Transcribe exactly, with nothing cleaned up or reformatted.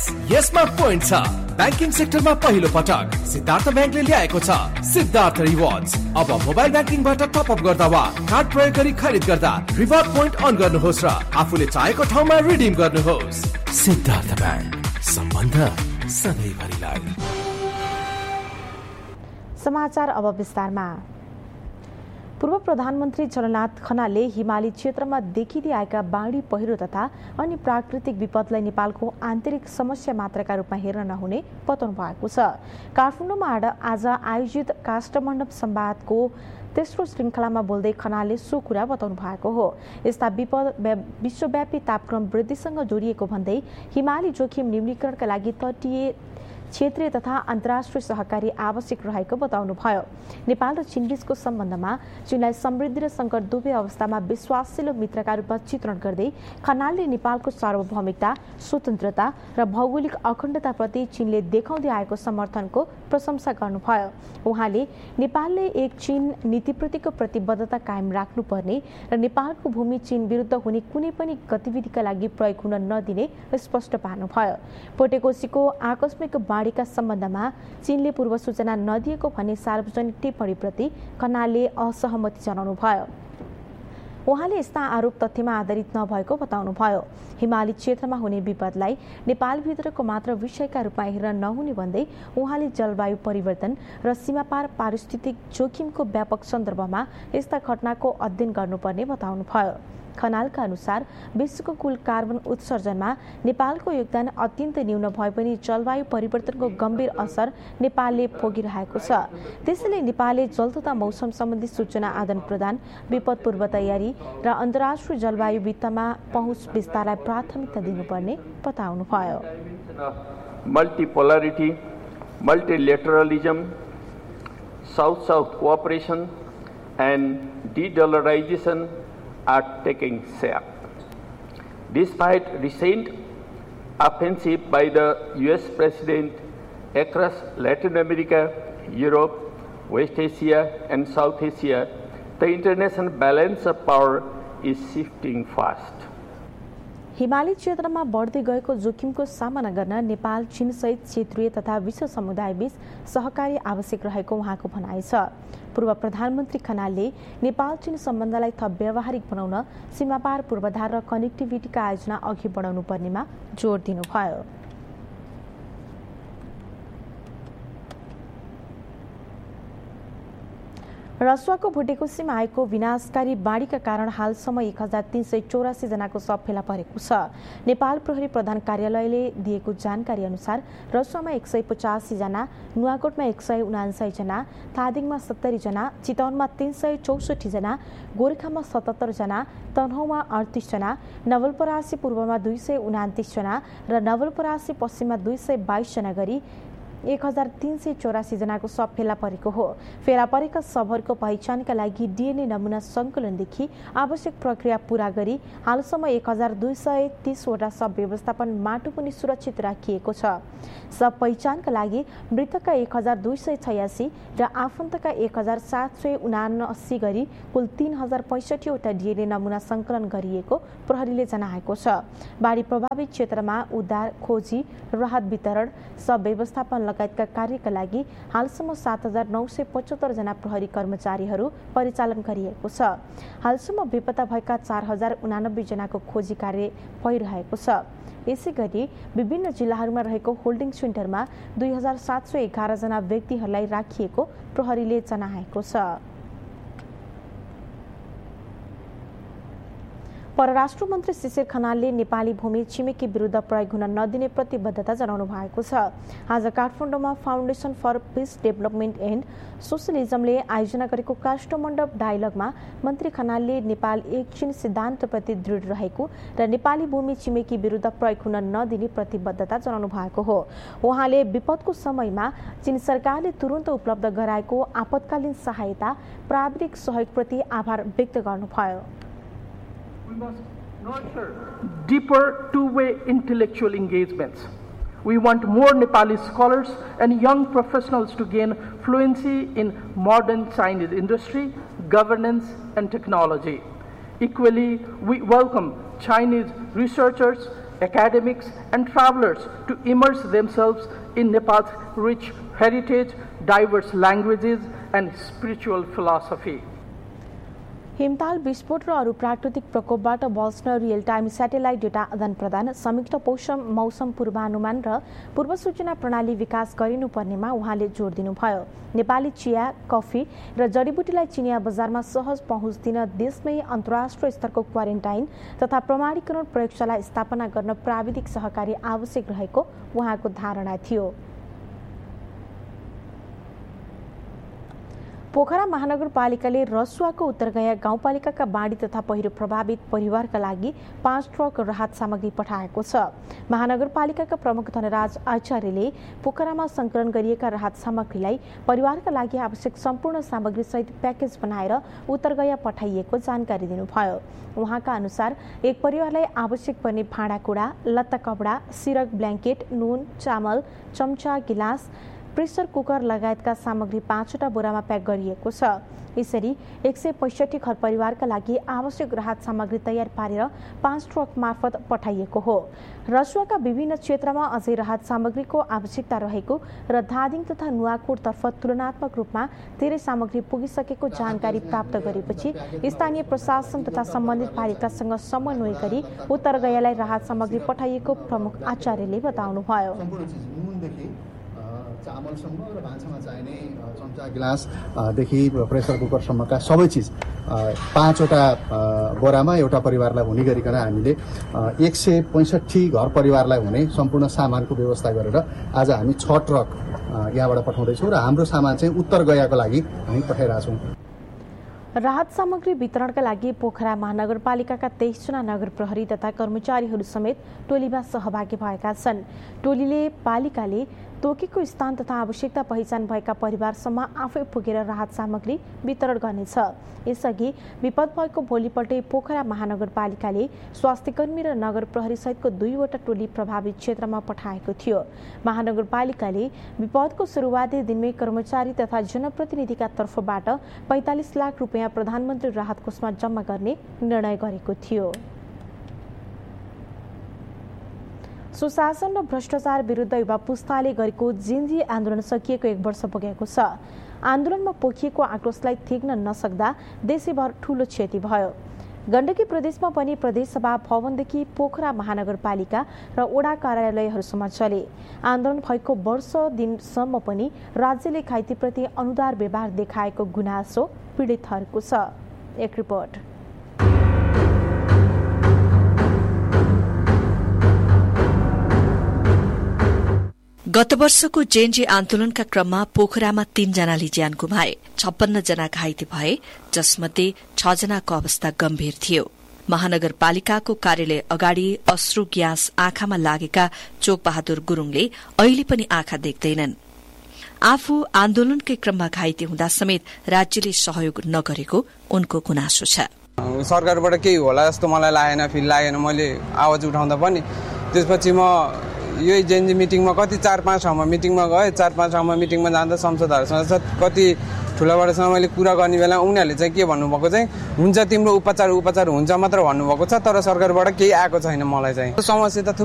यसमा पोइन्ट छ। ब्याङ्किङ सेक्टरमा पहिलो पटक सिद्धार्थ ब्याङ्कले ल्याएको छ सिद्धार्थ रिवार्ड्स। अब मोबाइल ब्याङ्किङबाट टप अप गर्दा वा कार्ड प्रयोग गरी खरिद गर्दा रिवार्ड पोइन्ट अन गर्नुहोस् र आफूले चाहेको ठाउँमा रिडिम गर्नुहोस्। सिद्धार्थ ब्याङ्क, सम्बन्ध सधैँभरिलाई। समाचार अब विस्तारमा। पूर्व प्रधानमन्त्री झलनाथ खनालले हिमाली क्षेत्रमा देखिँदै आएका बाढी पहिरो तथा अन्य प्राकृतिक विपदलाई नेपालको आन्तरिक समस्या मात्रका रूपमा हेर्न नहुने बताउनु भएको छ। काठमाडौँमा आज आयोजित काष्ठमण्डप संवादको तेस्रो श्रृङ्खलामा बोल्दै खनालले सो कुरा बताउनु भएको हो। यस्ता विपद विश्वव्यापी तापक्रम वृद्धिसँग जोडिएको भन्दै हिमाली जोखिम न्यूनीकरणका लागि तटीय क्षेत्रीय तथा अन्तर्राष्ट्रिय सहकारी आवश्यक रहेको बताउनुभयो। नेपाल र चीनबीचको सम्बन्धमा चीनलाई समृद्धि र सङ्कट दुवै अवस्थामा विश्वासिलो मित्रका रूपमा चित्रण गर्दै खनालले नेपालको सार्वभौमिकता, स्वतन्त्रता र भौगोलिक अखण्डताप्रति चीनले देखाउँदै आएको समर्थनको प्रशंसा गर्नुभयो। उहाँले नेपालले एक चीन नीतिप्रतिको प्रतिबद्धता कायम राख्नुपर्ने र नेपालको भूमि चीन विरुद्ध हुने कुनै पनि गतिविधिका लागि प्रयोग हुन नदिने स्पष्ट पार्नुभयो। पोटेकोसीको आकस्मिक बाढीका सम्बन्धमा चीनले पूर्व सूचना नदिएको भन्ने सार्वजनिक टिप्पणीप्रति खनालले असहमति जनाउनुभयो। उहाँले यस्ता आरोप तथ्यमा आधारित नभएको बताउनुभयो। हिमाली क्षेत्रमा हुने विपदलाई नेपालभित्रको मात्र विषयका रूपमा हेर्न नहुने भन्दै उहाँले जलवायु परिवर्तन र सीमापार पारिस्थितिक जोखिमको व्यापक सन्दर्भमा यस्ता घटनाको अध्ययन गर्नुपर्ने बताउनुभयो। खनालका अनुसार विश्वको कुल कार्बन उत्सर्जनमा नेपालको योगदान अत्यन्त न्यून भए पनि जलवायु परिवर्तनको गम्भीर असर नेपालले भोगिरहेको छ। त्यसैले नेपालले जल तथा मौसम सम्बन्धी सूचना आदान प्रदान, विपद पूर्व तयारी र अन्तर्राष्ट्रिय जलवायु वित्तमा पहुँच विस्तारलाई प्राथमिकता दिनुपर्ने बताउनुभयो। मल्टिपोलरिटी, मल्टिलेटरलिजम, south south cooperation and डिडोलराइजेसन are taking shape. Despite recent offensive by the U S President across Latin America, Europe, West Asia and South Asia, the international balance of power is shifting fast. हिमाली क्षेत्रमा बढ्दै गएको जोखिमको सामना गर्न नेपाल, चीन सहित क्षेत्रीय तथा विश्व समुदायबीच सहकारी आवश्यक रहेको उहाँको भनाइ छ। पूर्व प्रधानमन्त्री खनालले नेपाल चीन सम्बन्धलाई थप व्यावहारिक बनाउन सीमापार पूर्वाधार र कनेक्टिभिटीका आयोजना अघि बढाउनु पर्नेमा जोड दिनुभयो। रसुवाको भुटेकोसीमा आएको विनाशकारी बाढीका कारण हालसम्म एक हजार तीन सय चौरासी जनाको शव फेला परेको छ। नेपाल प्रहरी प्रधान कार्यालयले दिएको जानकारी अनुसार रसुवामा एक सय पचासी जना, नुवाकोटमा एक सय उनान्सय जना, धादिङमा सत्तरी जना, चितवनमा तीन सय चौसठी जना, गोर्खामा सतहत्तर जना, तनहुँमा अडतिस जना, नवलपरासी पूर्वमा दुई सय उनातिस जना र नवलपरासी पश्चिममा दुई सय बाइस जना गरी एक हजार तीन सय चौरासी जनाको शव फेला परेको हो। फेला परेका शवहरूको पहिचानका लागि डिएनए नमुना सङ्कलनदेखि आवश्यक प्रक्रिया पूरा गरी हालसम्म एक हजार दुई सय तीसवटा शव व्यवस्थापन माटो पनि सुरक्षित राखिएको छ। शव पहिचानका लागि मृतकका एक हजार दुई सय छयासी र आफन्तका एक हजार सात सय उनासी गरी कुल तीन हजार पैँसठीवटा डिएनए नमुना सङ्कलन गरिएको प्रहरीले जनाएको छ। बाढी प्रभावित क्षेत्रमा उद्धार, खोजी, राहत वितरण, शव व्यवस्थापन लगायतका कार्यका लागि हालसम्म सात हजार नौ सय पचहत्तर जना प्रहरी कर्मचारीहरू परिचालन गरिएको छ। हालसम्म बेपत्ता भएका चार हजार उनानब्बे जनाको खोजी कार्य भइरहेको छ। यसै गरी विभिन्न जिल्लाहरूमा रहेको होल्डिङ सेन्टरमा दुई हजार सात सय एघार जना व्यक्तिहरूलाई राखिएको प्रहरीले जनाएको छ। परराष्ट्र मन्त्री शिशिर खनालले नेपाली भूमि छिमेकी विरुद्ध प्रयोग हुन नदिने प्रतिबद्धता जनाउनु भएको छ। आज काठमाडौँमा foundation for piece development and सोसलिजमले आयोजना गरेको काष्ठमण्डप डायलगमा मन्त्री खनालले नेपाल एक चीन सिद्धान्तप्रति दृढ रहेको र नेपाली भूमि छिमेकी विरुद्ध प्रयोग हुन नदिने प्रतिबद्धता जनाउनु भएको हो। उहाँले विपदको समयमा चीन सरकारले तुरुन्त उपलब्ध गराएको आपतकालीन सहायता, प्राविधिक सहयोगप्रति आभार व्यक्त गर्नुभयो। We must nurture deeper two-way intellectual engagements. We want more Nepali scholars and young professionals to gain fluency in modern Chinese industry, governance, and technology. Equally, we welcome Chinese researchers academics, and travelers to immerse themselves in Nepal's rich heritage, diverse languages, and spiritual philosophy. हिमताल विस्फोट र अरू प्राकृतिक प्रकोपबाट बस्न real time satellite data आदान प्रदान, संयुक्त मौसम मौसम पूर्वानुमान र पूर्व सूचना प्रणाली विकास गरिनुपर्नेमा उहाँले जोड दिनुभयो। नेपाली चिया, कफी र जडीबुटीलाई चिनिया बजारमा सहज पहुँच दिन देशमै अन्तर्राष्ट्रिय स्तरको क्वारेन्टाइन तथा प्रमाणीकरण प्रयोगशाला स्थापना गर्न प्राविधिक सहकारी आवश्यक रहेको उहाँको धारणा थियो। पोखरा महानगरपालिकाले रसुवाको उत्तरगया गाउँपालिकाका बाढी तथा पहिरो प्रभावित परिवारका लागि पाँच ट्रक राहत सामग्री पठाएको छ। महानगरपालिकाका प्रमुख धनराज आचार्यले पोखरामा संकलन गरिएका राहत सामग्रीलाई परिवारका लागि आवश्यक सम्पूर्ण सामग्री सहित प्याकेज बनाएर उत्तरगया पठाइएको जानकारी दिनुभयो। उहाँका अनुसार एक परिवारलाई आवश्यक पर्ने भाँडाकुँडा, लत्ता कपडा, सिरक, ब्ल्याङ्केट, नुन, चामल, चम्चा, गिलास, प्रेसर कुकर लगायतका सामग्री पाँचवटा बोरामा प्याक गरिएको छ। यसरी एक सय पैँसठी घर परिवारका लागि आवश्यक राहत सामग्री तयार पारेर पाँच ट्रक मार्फत पठाइएको हो। रसुवाका विभिन्न क्षेत्रमा अझै राहत सामग्रीको आवश्यकता रहेको र धादिङ तथा नुवाकोटतर्फ तुलनात्मक रूपमा धेरै सामग्री पुगिसकेको जानकारी प्राप्त गरेपछि स्थानीय प्रशासन तथा सम्बन्धित पालिकासँग समन्वय गरी उत्तरगयालाई राहत सामग्री पठाइएको प्रमुख आचार्यले बताउनुभयो। चामलसम्म र भान्सामा चाहिने चम्चा, गिलासदेखि प्रेसर कुकरसम्मका सबै चिज पाँचवटा बोरामा एउटा परिवारलाई हुने गरिकन हामीले एक सय पैँसठी घर परिवारलाई हुने सम्पूर्ण सामानको व्यवस्था गरेर आज हामी छ ट्रक यहाँबाट पठाउँदैछौँ र हाम्रो सामान चाहिँ उत्तर गयाको लागि हामी पठाइरहेछौँ। राहत सामग्री वितरणका लागि पोखरा महानगरपालिकाका तेइसजना नगर प्रहरी तथा कर्मचारीहरू समेत टोलीमा सहभागी भएका छन्। टोलीले पालिकाले तोकेको स्थान तथा आवश्यकता पहिचान भएका परिवारसम्म आफै पुगेर राहत सामग्री वितरण गर्नेछ। यसअघि विपद भएको भोलिपल्टै पोखरा महानगरपालिकाले स्वास्थ्यकर्मी र नगर प्रहरी सहितको दुईवटा टोली प्रभावित क्षेत्रमा पठाएको थियो। महानगरपालिकाले विपदको सुरुवाती दिनमै कर्मचारी तथा जनप्रतिनिधिका तर्फबाट पैंतालिस लाख रुपियाँ प्रधानमन्त्री राहत कोषमा जम्मा गर्ने निर्णय गरेको थियो। सुशासन र भ्रष्टाचार विरुद्ध युवा पुस्ताले गरेको जेनजी आन्दोलन सकिएको एक वर्ष पुगेको छ। आन्दोलनमा पोखिएको आक्रोशलाई थेग्न नसक्दा देशैभर ठूलो क्षति भयो। गण्डकी प्रदेशमा पनि प्रदेशसभा भवनदेखि पोखरा महानगरपालिका र ओडा कार्यालयहरूसम्म चले। आन्दोलन भएको वर्ष दिनसम्म पनि राज्यले घाइतेप्रति अनुदार व्यवहार देखाएको गुनासो पीडितहरूको छ। एक रिपोर्ट। गत वर्षको जेएनजी आन्दोलनका क्रममा पोखरामा तीनजनाले ज्यान गुमाए, छप्पन्न जना घाइते भए, जसमध्ये छ जनाको अवस्था गम्भीर थियो। महानगरपालिकाको कार्यालय अगाडि अश्रु ग्यास आँखामा लागेका चोकबहादुर गुरूङले अहिले पनि आँखा देख्दैनन्। आफू आन्दोलनकै क्रममा घाइते हुँदा समेत राज्यले सहयोग नगरेको उनको गुनासो छ। सरकारबाट केही होला जस्तो मलाई लागेन, फिल लागेन। मैले आवाज उठाउँदा पनि त्यसपछि म यही जेएनजी मिटिङमा कति चार पाँच ठाउँमा मिटिङमा गएँ। चार पाँच ठाउँमा मिटिङमा जाँदा संसदहरूसँग कति ठुलाबडासँग मैले कुरा गर्ने बेला उनीहरूले चाहिँ के भन्नुभएको चाहिँ हुन्छ तिम्रो उपचार उपचार हुन्छ मात्र भन्नुभएको छ, तर सरकारबाट केही आएको छैन। मलाई चाहिँ समस्या त